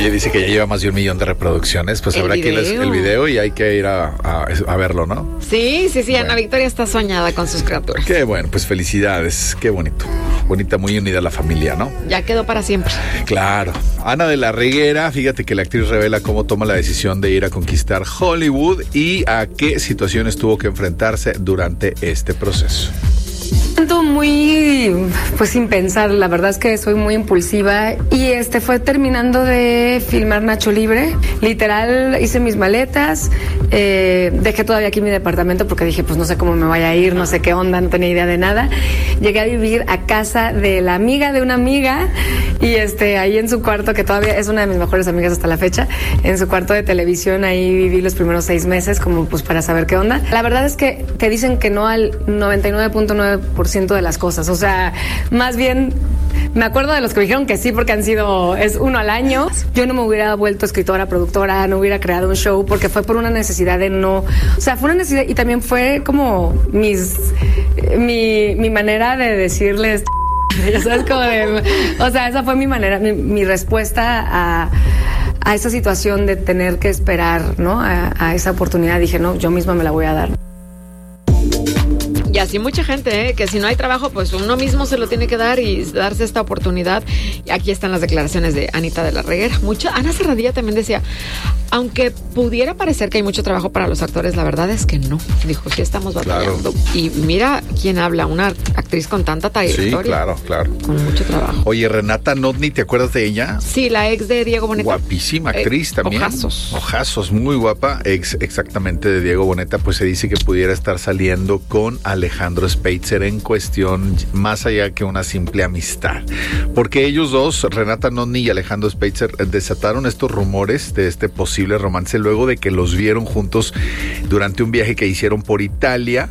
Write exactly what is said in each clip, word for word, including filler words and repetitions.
Oye, dice que ya lleva más de un millón de reproducciones. Pues habrá que ir el video y hay que ir a, a, a verlo, ¿no? Sí, sí, sí. Bueno. Ana Victoria está soñada con sus criaturas. Qué bueno, pues felicidades. Qué bonito. Bonita, muy unida la familia, ¿no? Ya quedó para siempre. Claro. Ana de la Reguera, fíjate que la actriz revela cómo toma la decisión de ir a conquistar Hollywood y a qué situaciones tuvo que enfrentarse durante este proceso. Siento muy, pues sin pensar, la verdad es que soy muy impulsiva y este fue terminando de filmar Nacho Libre, literal hice mis maletas, eh, dejé todavía aquí mi departamento porque dije pues no sé cómo me vaya a ir, no sé qué onda, no tenía idea de nada, llegué a vivir a casa de la amiga de una amiga y este ahí en su cuarto, que todavía es una de mis mejores amigas hasta la fecha, en su cuarto de televisión ahí viví los primeros seis meses como pues para saber qué onda. La verdad es que te dicen que no al noventa y nueve punto nueve por ciento de las cosas, o sea, más bien me acuerdo de los que me dijeron que sí porque han sido, es uno al año. Yo no me hubiera vuelto escritora, productora, no hubiera creado un show porque fue por una necesidad de no, o sea, fue una necesidad y también fue como mis, mi, mi manera de decirles, ya sabes, como de, o sea, esa fue mi manera, mi, mi respuesta a a esa situación de tener que esperar, ¿no? A, a esa oportunidad. Dije, no, yo misma me la voy a dar. Y así mucha gente, ¿eh? Que si no hay trabajo, pues uno mismo se lo tiene que dar y darse esta oportunidad. Y aquí están las declaraciones de Anita de la Reguera. Mucha, Ana Serradilla también decía, aunque pudiera parecer que hay mucho trabajo para los actores, la verdad es que no. Dijo, sí estamos batallando. Claro. Y mira quién habla, una actriz con tanta trayectoria. Sí, claro, claro. Con mucho trabajo. Oye, Renata Notni, ¿te acuerdas de ella? Sí, la ex de Diego Boneta. Guapísima actriz eh, también. Ojazos. Ojazos, muy guapa. Ex exactamente de Diego Boneta, pues se dice que pudiera estar saliendo con Alejandro Speitzer en cuestión más allá que una simple amistad. Porque ellos dos, Renata Notni y Alejandro Speitzer, desataron estos rumores de este posible romance luego de que los vieron juntos durante un viaje que hicieron por Italia.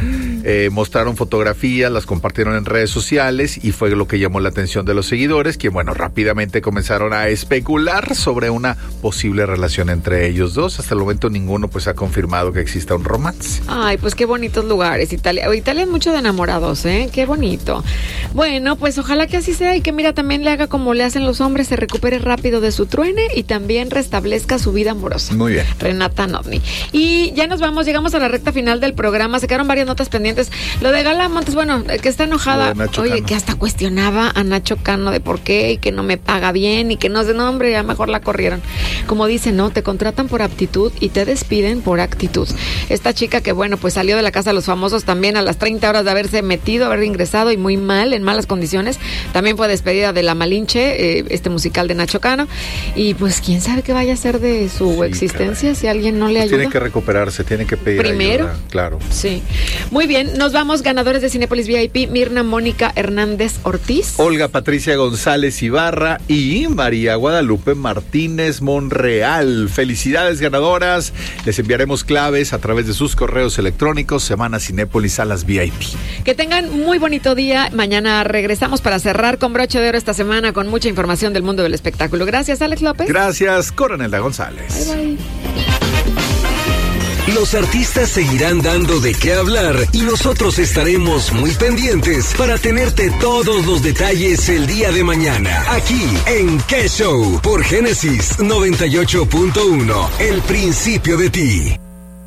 Eh, mostraron fotografías, las compartieron en redes sociales y fue lo que llamó la atención de los seguidores, que bueno, rápidamente comenzaron a especular sobre una posible relación entre ellos dos. Hasta el momento ninguno pues ha confirmado que exista un romance. Ay, pues qué bonitos lugares. Italia, Italia es mucho de enamorados, ¿eh? Qué bonito. Bueno, pues ojalá que así sea y que mira, también le haga como le hacen los hombres, se recupere rápido de su truene y también restablezca su vida amorosa. Muy bien. Renata Notni. Y ya nos vamos, llegamos a la recta final del programa, se quedaron varias notas pendientes. Lo de Gala Montes, bueno, que está enojada, oye, Cano, que hasta cuestionaba a Nacho Cano de por qué y que no me paga bien y que no sé, no, hombre, ya mejor la corrieron. Como dicen, no, te contratan por aptitud y te despiden por actitud. Esta chica que, bueno, pues salió de la casa de los famosos también a las treinta horas de haberse metido, haber ingresado y muy mal, en malas condiciones. También fue despedida de La Malinche, eh, este musical de Nacho Cano. Y pues quién sabe qué vaya a ser de su sí, existencia, caray, si alguien no le ayuda. Tiene que recuperarse, tiene que pedir primero ayuda, claro. Sí. Muy bien, nos vamos, ganadores de Cinépolis V I P, Mirna Mónica Hernández Ortiz, Olga Patricia González Ibarra y María Guadalupe Martínez Monreal. Felicidades, ganadoras. Les enviaremos claves a través de sus correos electrónicos, Semana Cinépolis a las V I P. Que tengan muy bonito día. Mañana regresamos para cerrar con broche de oro esta semana con mucha información del mundo del espectáculo. Gracias, Alex López. Gracias, Coronelda González. Bye, bye. Los artistas seguirán dando de qué hablar y nosotros estaremos muy pendientes para tenerte todos los detalles el día de mañana, aquí en Qué Show por Génesis noventa y ocho punto uno, el principio de ti.